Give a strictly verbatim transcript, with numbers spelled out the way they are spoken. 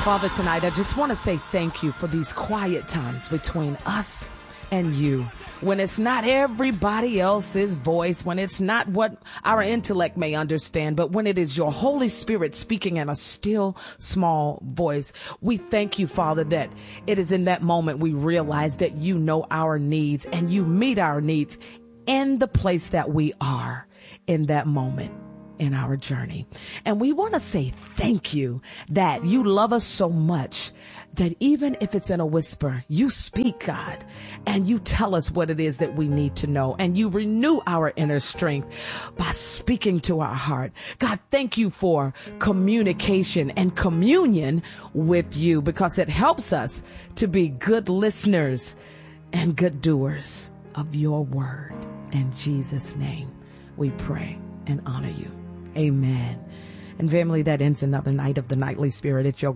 Father, tonight I just want to say thank you for these quiet times between us and you. When it's not everybody else's voice, when it's not what our intellect may understand, but when it is your Holy Spirit speaking in a still small voice, we thank you, Father, that it is in that moment we realize that you know our needs and you meet our needs in the place that we are in that moment in our journey. And we want to say thank you that you love us so much that even if it's in a whisper, you speak, God, and you tell us what it is that we need to know, and you renew our inner strength by speaking to our heart. God, thank you for communication and communion with you, because it helps us to be good listeners and good doers of your word. In Jesus' name, we pray and honor you. Amen. And family, that ends another night of the Nightly Spirit. It's your